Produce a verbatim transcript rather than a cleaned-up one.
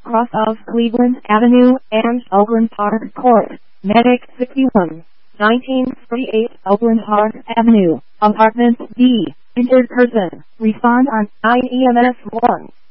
cross of Cleveland Avenue and Oakland Park Court. Medic sixty-one, nineteen forty-eight Oakland Park Avenue, Apartment D. Injured person. Respond on nine E M S one.